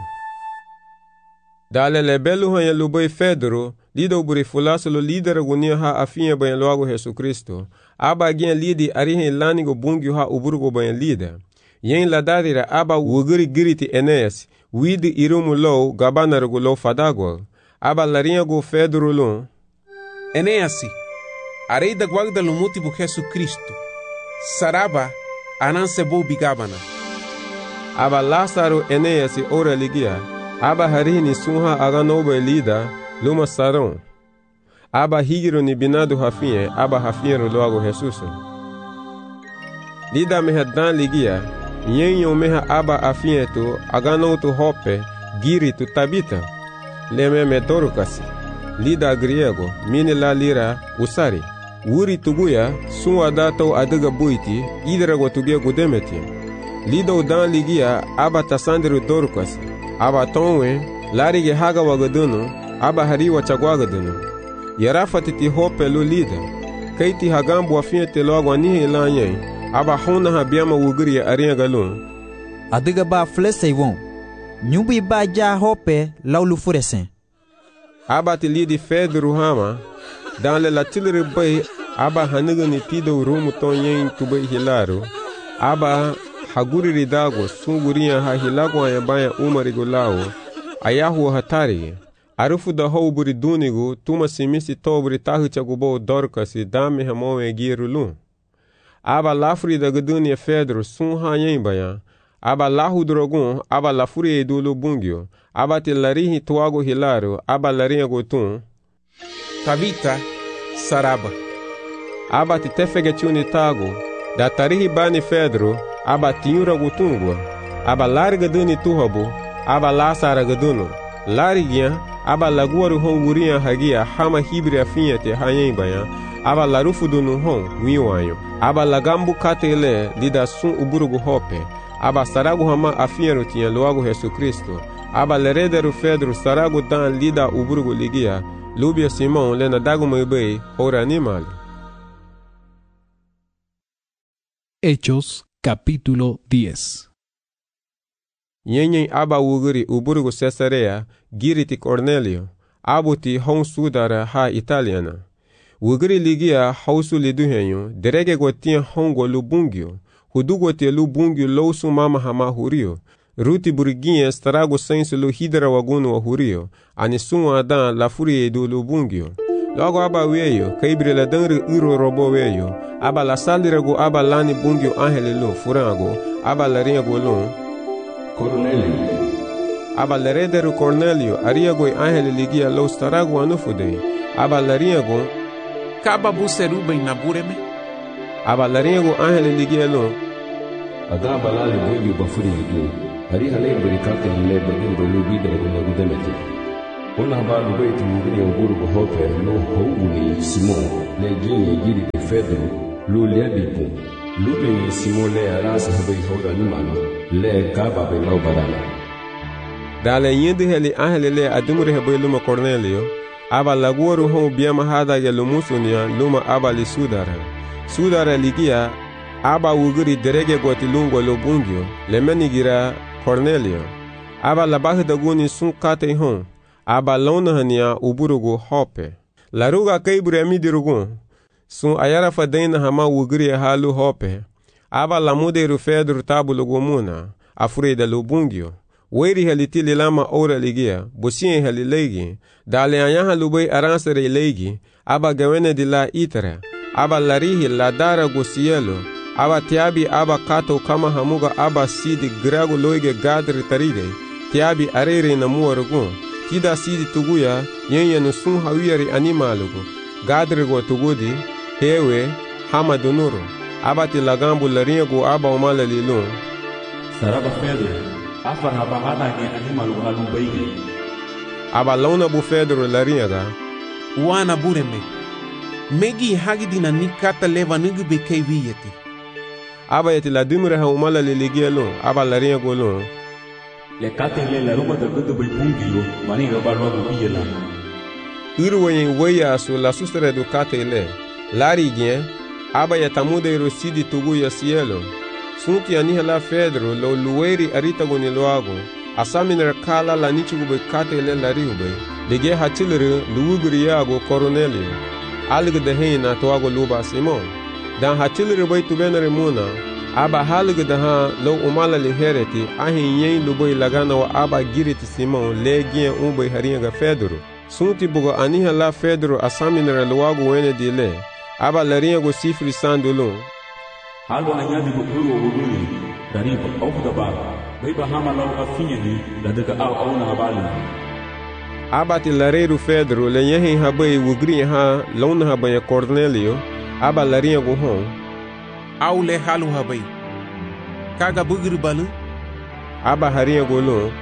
Dale le belu hanya lubai Fedro, lida uburi fulasolo lidera gunia ha afinha bayan loago Jesu Kristo. Aba gen lidi arihen lanigo bungyo ha uburugo bayan lida. Yen ladadira aba wuguri giriti Eneas, widi irumu low gabanarugo low fadagwa. Aba larinha go Fedro lon. Eneasi, arei da guagda lumuti bu Jesu Kristo. Saraba, ananse bo bigabana. Aba Lázaro Eneasi ora ligia. Aba harini sunha aganoba lida luma saron. Aba higiro ni binado hafinye, aba hafinye loago Jesus. Lida meha dan ligia, yenyo meha aba afinye tu agano tu hope, giri tu Tabita. Leme me Dorcasi. Lida griego, mini la lira usari. Wuri tuguya, sunwa dato adiga buiti, idra go tugia gudemeti. Lida udan ligia, aba tasandiru Dorcasi. Aba tonwe, lari ge haga wagadunu, aba hariwa chagwagadunu. Yarafati ti hope lu lida. Kaiti hagambu afinye te loagwa nihe ilanyen, aba hona habiama wuguri ya aringa galun. Adiga ba flese won. Nyubi ba ja hope laulu furesen. Aba ti lidi Fedru hama, dan le la tilri bay, aba haniga ni tido rumu ton yen tubay hilaru. Aba haguri ridago sunguriya ha hilago ayabaya umarigo lao ayahu hatari arufu da houburi dunigo tuma simisi tobri tahuchago bo Dorcasi dame hamowe girulun. Aba lafuri da guduni Fedro sun ha yen baya. Aba lahu drogun, aba lafuri edulu bungyo. Aba te larihi tuago hilaru, aba larinha gotun. Tabita, Saraba. Aba te tefege chuni tago, da tarihi bani Fedro, aba tinyura gutungwa. Aba larga duni tuhabu, aba lasara gaduno. Larigia, aba laguaru honguria hagia, hama hibri afinha te hayen baya. Aba larufu dunu hon, wiwanyo. Aba lagambu katele, lida sun uburugu hope. Aba saragu hama afinha tinha loago Jesu Kristo. Aba lerederu Fedro saragu dan lida uburugu ligia. Lubia Simon lena dagu mebei, ora animal. Hechos capítulo 10. Yenyen aba wuguri uburugu Cesarea, giriti Cornelio, abuti hon sudara ha italiana. Wuguri ligia hausu liduhenyo, derege gotia hongo lubungyo, hudugote lubungyo lousu mama hama hurio, ruti burginye starago sensu lu hidra wagunu wa hurio, anisunwa adan la furie du lubungyo. Logo aba weyo, kaibri la dangri uro robo weyo, aba la salirago aba lani bungyo angele lu furango, aba la ringo lu Cornelio. Aba la rederu Cornelio, ariago angele ligia lo starago anufude, aba la ringo Kaba buseruba inabureme. Aba la ringo angele ligia lu Agaba lali bungi bafuri ligi. Hari hale berikate hile bagin belu bidra guna gudemete. Una habalu baiti mugini nguru gohope lo houni Simon le gini giri de Pedro lo lebipu. Lo be Simon le arasa habai hoda nimano le gaba be lo barana. Dale yindi heli ahelele adumure habai luma Cornelio. Aba laguoru hon biama hada ya lumusunia luma aba li Sudara ligia aba wuguri derege goti lungo lo bungio lemenigira Cornelio. Aba labahi daguni sun kate hon. Aba lona hania uburugu hope. Laruga kaibure amidirugu. Sun ayara fadaina hama wuguri halu hope. Aba lamude rufedru tabulugu muna. Afurida lo bungio. Weri halitili lama ora ligia. Busien halilegi. Dale anyaha lubai aransere legi. Aba gawene di la itara. Aba larihi la dara gosielo. Aba tiabi aba kato kama hamuga aba sidi grago loige gadri tarige. Tiabi arere na muarugu. Tida sidi tuguya yenye nusun hawiyari animalugu. Gadri go tugudi. Hewe hama dunuru. Aba tilagambu laringu aba umala lilun. Saraba Pedro. Afar haba hada ge animalugu halubaige. Aba launa bu Pedro laringa. Wana bureme. Megi hagidina nikata leva nugu bekei viyeti. Aba yeti la dumre ha umala liligia lo. Aba laringa go lo. Le kate le la ruma da gudu bai bungilo. Mani gaba logo biyela. Irwenye weya su la sustere du kate le. Lari gien. Aba yatamude rosidi tugu ya cielo. Sunti anihala Pedro lo luweri arita goni loago. Asaminer kala la nichugu bai kate le lari ube. Lige hachilere luugri yago Cornelio. Alg de heina toago luba Simon. Dan hachilere bai tubenere muna. Aba halg de ha lo umala li hereti. Ahin yen lubai lagana wa aba giriti Simon le gien umbai haringa Pedro. Sunti bugo anihala Pedro asaminer luago wene di le. Aba laringa sifri sandulun. Halo anyadi bukuru wuguni. Dariba aufda ba. Baiba hama lau afinyani la daga au na habali. Aba ti lareru Pedro le yehin habai wugri ha launa habai Cornelio. Aba laringa go hon. Au le halu habai. Kaga bugri balu. Aba haringa go lo.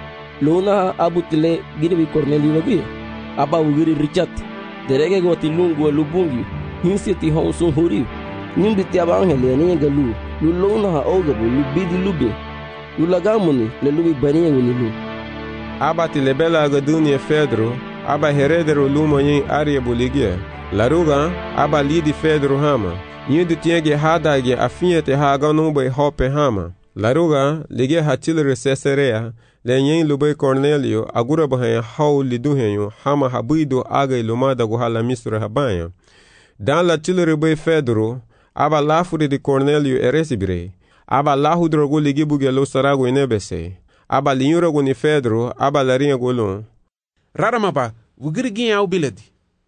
Luna abutile giribi Cornelio wabi. Aba wugri Richard. Derege go tilungu lubungi. Hinsi ti hon sun huri. Nimbi ti aba angele ni galu. Lu luna ha ogabu lu bidi lubi. Lu lagamuni le lubi baniya wini lu. Aba ti lebela agadunie Pedro. Aba heredero lumo yin arie buligia. Laruga aba lidi Pedro hama. Yindu tienge hadage afinyete haga numbe hope hama. Laruga lige hachilere Caesarea. Le yin lubai Cornelio agura bahaya hau liduhenyo hama habido aga ilumada guhala misra habaya. Dan la chilere bai Pedro. Aba lafuri di Cornelio eresibire. Aba lahudrogu ligi bugelo saragu inebese. Aba linyuragu ni Pedro. Aba laringa golon. Raramaba, wugirigin au biladi.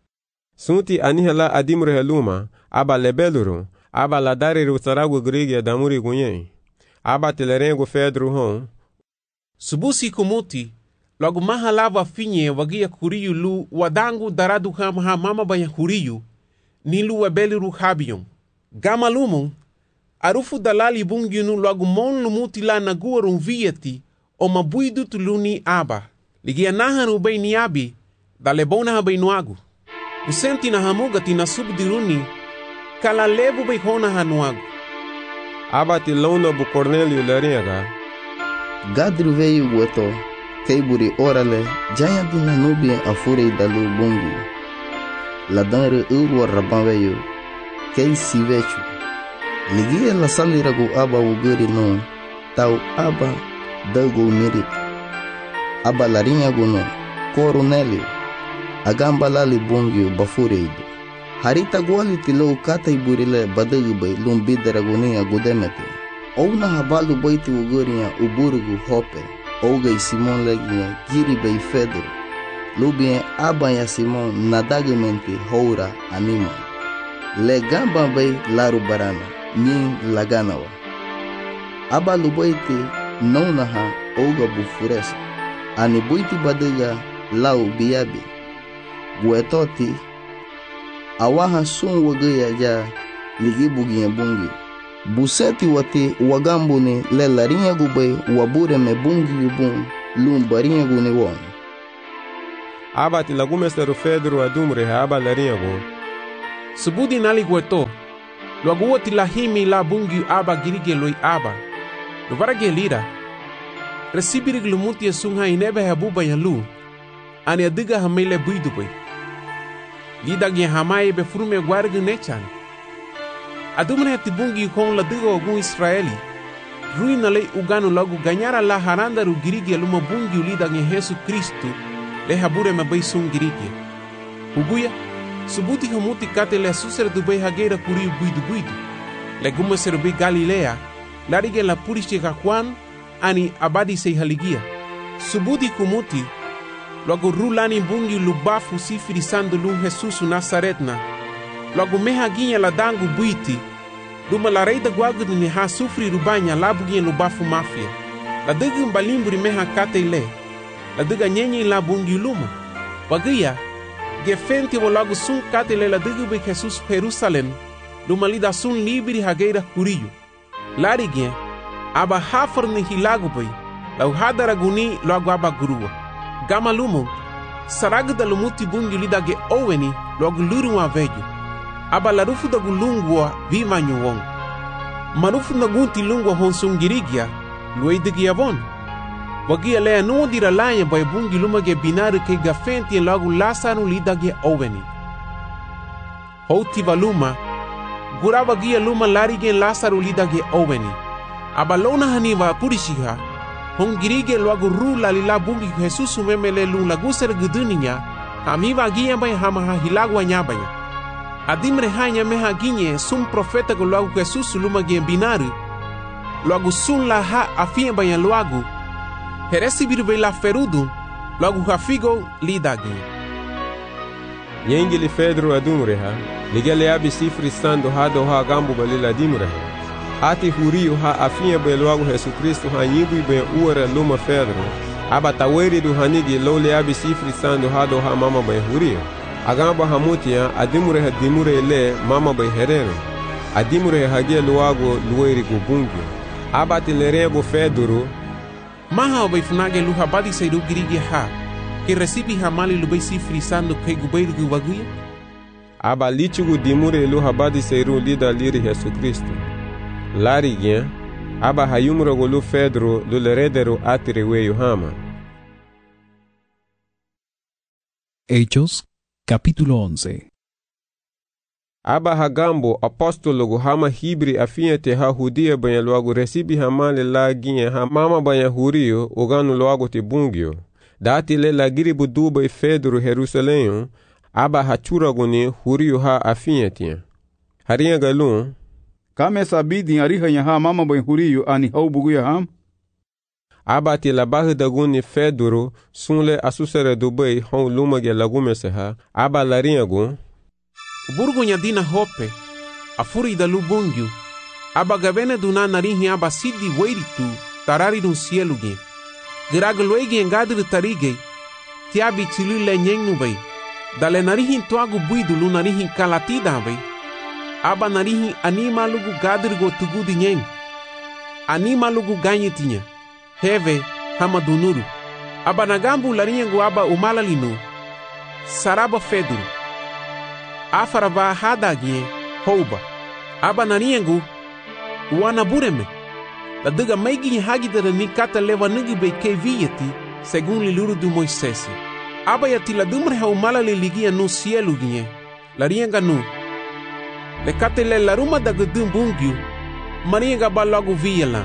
Sunti anihela adimre heluma. Aba lebeluru. Aba ladariru saragu grigi damuri gunyen. Aba telerengu Pedro hon. Subusi kumuti. Logo maha lava finye wagia kuriyu lu wadangu daradu hamha mama baya kuriyu. Nilu wabeliru habiyon. Gama lumon. Arufu dalali bunginu logo mon lumuti la naguarum vieti. O mabuidu tuluni aba. Ligia nahan ubay ni abi. Dalebona habay nuagu. Usenti na hamugati na subdiruni. Kala lebu bay hona hanuagu. Aba ti lona bu Cornelio laringa. Gadri veio gueto. Keiburi orale. Jaya dina nubia afurei dalu bungi. Ladanre urwa raban veio. Kei sivechu. Ligia la saliragu aba wuguri no. Tau aba dago mirit. Aba larinha guno. Cornelio. Agamba lali bungio bafureido. Harita guali tilo kata iburile badagu bay lumbidara gunia gudemete. Ouna habalu baiti wuguria uburugu hope. Ouga Simon legia giri bay Pedro. Lubien aba ya Simon nadagamente houra anima. Le gamba bay laru barana. Nin laganawa. Aba lubaiti naunaha ouga bufuresa. Ani buiti badaga lau biabi. Guetoti. Awaha sun wagaya ja ligi bugiya bungi. Buseti wati wagambuni le larinha gubay wabure me bungi yubun lum barinha gune won. Aba ti lagumesteru Pedro adumre aba larinha go. Subudi nali gueto. Logo ti lahimi la bungi aba girige loi aba. Lovara gelira. Recibirig lumuti sunha inebe habuba yalu. Ani adiga hamele buidu bay. Lida gye hamaye be furume guargu nechan. Adumre ti bungi kon la diga ogun Israeli. Ruina le ugano logo ganhara la haranda ru girige luma bungi lida gye Yesu Kristo. Le habure me bay sun girige. Uguya. Subuti hamuti kate le susere du bay hageira kuriu buidu. Le gume serubi Galilea. Larige la puriche Juan ani abadi sei haligia. Subuti kumuti. Logo rulani bungi lubafu sifiri sandu lu Jesus Nazaretna. Logo meha ginha la dangu buiti. Duma la reida guagu ni ha sufri rubanya la buginha lubafu mafia. La diga mbalimburi meha kate le. La diga nyenye la bungi luma. Wagia. Gefente wo logo sun kate le la diga be Jesus Jerusalem. Duma lida sun libri hageira kuriyo. Larigien. Aba hafar ni hilagu bay. La uhadara guni logo aba grua. Gama lumo, saraga da lumuti bungi lida ge oweni logo lurunwa vejo. Aba larufu da gulungwa viva nyuwong. Marufu da gunti lungwa honsungirigia, luei digi avon. Wagia lea nuo dira lanya bay bungi luma ge binaru ke gafenti logo lasanu lida ge oweni. Houti valuma, gura wagia luma lari ge lasaru lida ge oweni. Aba lona haniva purishiha, hongirige logo rula lila bungi Jesus memele lun laguser guduninya hamiva ginha bay hama hilagwa nyabanya adimre hanya meha ginhe sum profeta go logo Jesus luma gen binaru logo sun la ha afia banya logo heresi birbe la ferudu logo hafigo lidagi Yengili Pedro adumre ha ligele abi sifri sando hado ha gambu balila dimre ha Ati huriu ha afinha be logo Jesus Cristo ha yibu be uara luma Pedro. Aba taweri du hanigi lole abi sifri sando hado ha mama be huriu. Agamba hamutia adimure ha dimure le mama be herero. Adimure ha ge logo lueri go bungi. Aba tilerego Pedro. Maha be funage lu habadi seiru girigi ha. Que recibi hamali lu be sifri sando ke gubeiru gu waguya. Aba lichugu dimure lu habadi seiru lida liri Jesus Cristo. Larigien, aba hayumro golu Pedro luleredero atireweyo hama. Hechos, capítulo 11. Aba hagambo apostolo hama hibri afiente ha hudia banya loago recibi hamale la ginye ha mama banya hurio oganu loago te bungio. Dati le la giribu duba Pedro Jerusalem, aba hachura goni hurio ha afiente. Haria galun, Kame sabidi ariha ha mama ben huriyo ani hau buguya ham? Aba ti la bahi daguni Pedro sunle asusere dubai hon lumage lagume seha. Aba larinha gun. Burgo nyadina hope. Afuri da lubungyu. Aba gabene duna narihi aba sidi weiritu tarari dun cielo gen. Giraga luegi engadri tarige. Tiabi tilu le nyeng nubai. Dale narihin tuagu buidu lu narihin kalatida bai. Aba narihi anima lugu gadrigo tugudi nyeng. Anima lugu ganyetinya. Heve hama dunuru. Aba nagambu laringo aba umalalinu. Saraba Pedro. Afarava hadagie houba. Aba naringo wanabureme. La diga meigi hagidara ni kata leva nigi be kevieti segun liluru du Moisés. Aba yati la dumre ha umalali ligia no cielo gie. Laringa nu. Le katele la ruma da gudum bungyu, maringa ba logo viela.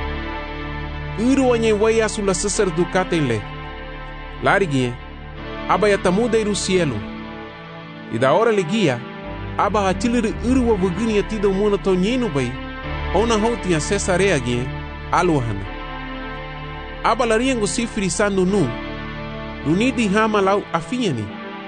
Uru anye waya sula sasar du katele. Lariguie, aba ya tamuda iru cielo. E da hora legia, aba hatilir uru wa vugini ya tido muna to nyenu bay, ona houti ya Cesarea gie, aluhana. Aba lariengo sifri sando nu, lunidi hama lau afiani.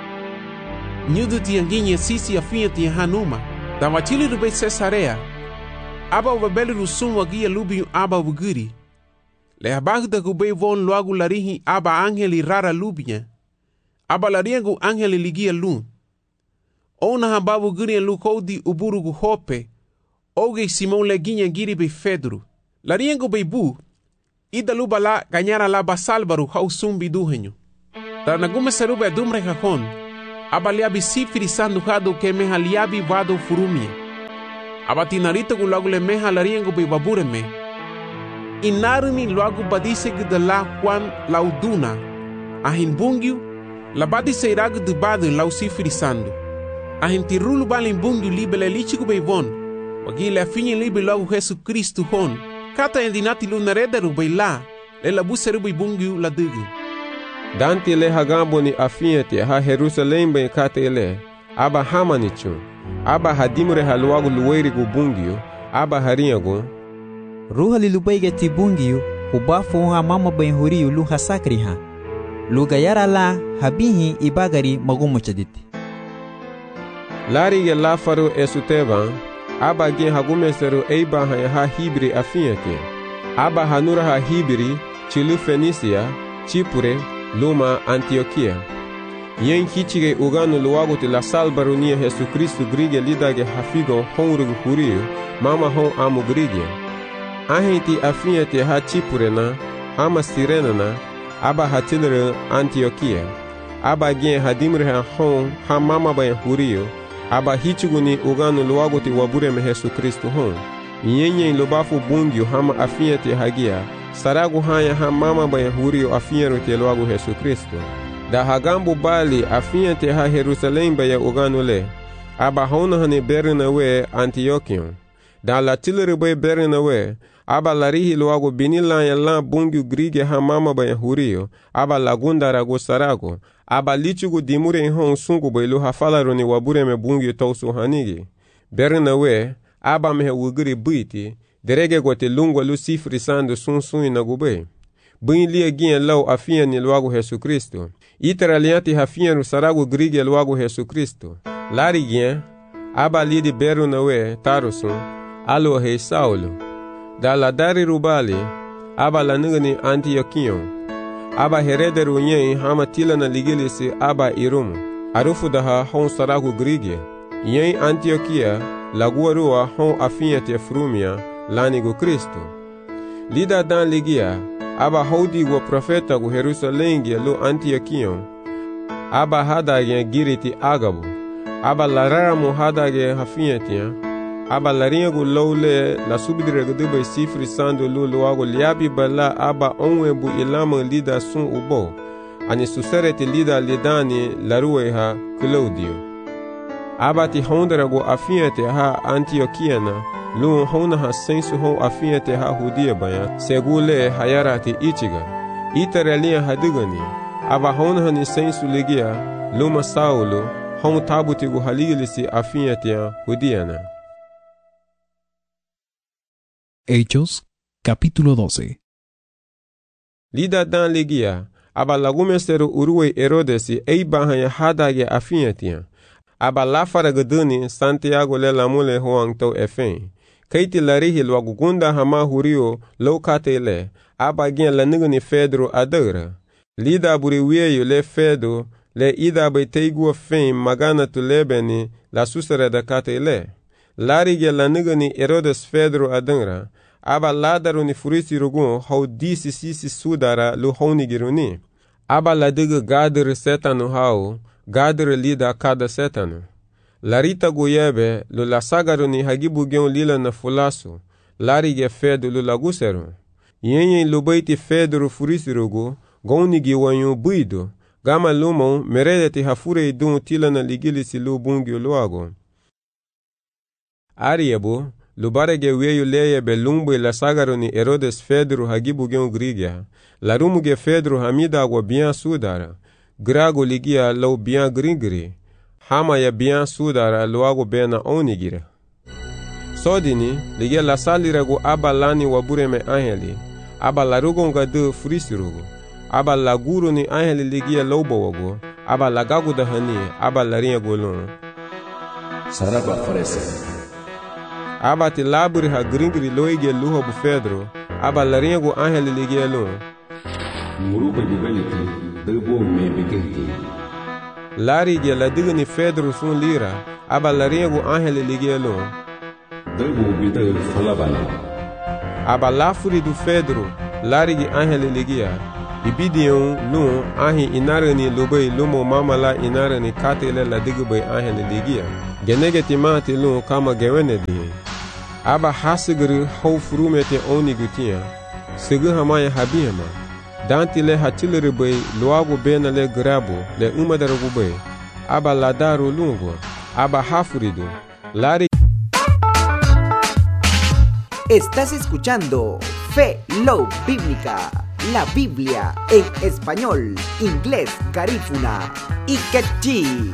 Nyudu tianginye sisi afiati ya hanuma. Da watili rube Cesarea, aba wabeli rusum wagia lubiu aba wuguri. Le habagda gube von loagu larihi aba angeli rara lubia. Aba lariengu angeli ligia lu. Ona haba wuguri lu kodi uburugu hope. oge Simão leguinha giri be Pedro. Lariengo be bu, ida luba la ganyara la basalbaru hau sumbi duhenyo. Tanagume serube dumre kakon, abaliabi sifiri sandu hadu ke meha liabi vado furumia. Abatinarito gu lagu le meha lariengo be babureme. Inaruni luagu badise de la Juan lauduna, ahin bungiu, la badise iragu de badu lau sifiri sandu. Ahin tirulu balin bungiu libele lichigu be von, wagi le afinye libe lagu Jesu Kristu hon, kata endinati lunarederu be la, le la buseru be bungiu la dugu. Dante le hagambo ni afinyete ha Jerusalem be kata ele, aba hamanichu, aba hadimure haluagu luweri gu bungiu, aba harinyagu, Ruha lilubaige ti bungiu, ubafu ha mama ben huriu lu hasakri ha. Lu gayara la habihi ibagari magumo chaditi. Lari ge la faru esutevan, aba gen hagumeseru eiba ha hibri afinyete. Aba hanura ha hibri, chilu Fenisia, Chipure, Luma, Antioquia. Yen kichige uganu luagu ti la salbarunia Jesu Kristu grige lidage hafigo honrugu huriu, mama hon amu grige. Ahenti afinyete ha Chipure na, ama Sirena na, aba hatilere Antioquia. Aba gen hadimre ha hon ha mama bayan huriu, aba hichuguni uganu luagu ti wabureme Jesu Kristu hon. Yenyen lubafu bungiu hama afinyete hagia, saragu hanya ha mama bayan huriu afinyeru te luagu Jesu Kristu. Da hagambu bali afinyete ha Jerusalem bayan uganu le, aba hona hane berina we Antioquion. Da la tilere bay berina we, aba larihi luagu binila ya la bungiu grige ha mama bayan huriu, aba lagunda ragu saragu, aba lichugu dimure hon sungu bay lu hafalaru ni wabureme bungiu tausu hanigi. Berina we, aba mehe wugiri buiti, derege gote lungwa lu sifri sandu sun inagube. Buin lia gien lau afiyan ni luagu Jesu Kristu. Itera lianti hafiyan saragu grige luagu Jesu Kristu. Lari gien, aba lidi beru na we, tarusun, alo hei Saulo. Da la dari rubali, aba la nugani Antioquion. Aba herederu nyen hama tila na ligilisi aba irumu. Arufu daha hon saragu grige. Yen Antioquia, laguarua hon afinyete frumia, lanigu Kristu. Lida dan ligia, aba hodi go profeta gu Jerusalem lu Antioquion. Aba hadage giriti agabu. Aba lararamu hadage hafinyete. Aba laringa gu lowle la subidire gu dube sifri sandu lu luagu liabi bala aba onwebu ilama lida sun ubo. Ani susereti lida lidani laruwe ha Claudio. Aba ti hondra gu afinyete ha Antioquiana, lu hona ha sensu hon afinyete ha hudia baya, segule hayarati ichiga. Itarelia hadigani, aba hona hani sensu ligia, luma Saulo, hon tabuti gu haligilisi afinyete hudiana. Hechos, capítulo 12. Lida dan ligia, aba lagumeseru uruwe Herodesi eibahanya hadage afinyete. Aba lafara guduni Santiago le lamule huang to efen. Kaiti larihi lwagugunda hama hurio lokate le. Aba gen la nigani Pedro adara. Lida buri wieyo le Fedo le ida bay teigua fen magana tu lebeni la susere da kate le. Lari gen la nigani Herodes Pedro adara. Aba ladaru ni furisi rugun hau disi sisi sudara lu honi giruni. Aba la diga gadir setanu hau. Gadre lida kada setanu. Larita goyebe lu la sagaru ni hagibu gion lila na fulasu. Lari ge fedu lu laguseru. Yenye lubaiti feduru furisirugu, goni giwanyu buidu. Gama lumon meredeti hafure idun tila na ligilisi lu bungi luago. Ariebu, lubarege weyu leyebe lumbu la sagaru ni Herodes feduru hagibu gion grigya. Larumu ge feduru hamida agwa bian sudara. Grago ligia lau bian gringri, hama ya bian sudara luago bena onigira. Sodini, ligia la salirago aba lani wabureme angeli, aba larugo ngadu frisirugo, aba laguru ni angeli ligia laubawago, aba lagagu dahani, aba larinha golon. Saraba farese. Aba ti laburi ha gringri loige luha bu Pedro, aba larinha go angeli ligia lon. Muruba bibaliti. Lari ge la digni Pedro sun lira, aba laringu angeli ligelo. Daibu bida falabana. Aba lafuri du Pedro larigi angel ligia. Ibidion lun ahi inarani lubay lumo mamala inarani katele la digubay angel ligia. Genegeti mati lun kama gewene di. Aba hasigri hau frumete oni gutia. Sigu hamaya habiyama. Danti le hatilere bay luago bena le grabo le umadaragu bay. Aba ladaru lungo. Aba hafuridu. Lari. Estás escuchando Fe Love Bíblica, la Biblia en español, inglés, garífuna y quechí.